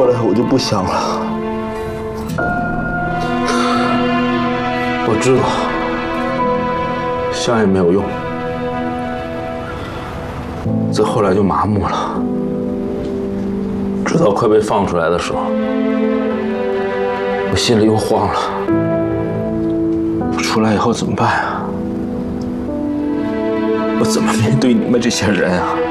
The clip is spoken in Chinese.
来我就不想了。我知道，想也没有用。再后来就麻木了，直到快被放出来的时候，我心里又慌了。我出来以后怎么办啊？我怎么面对你们这些人啊？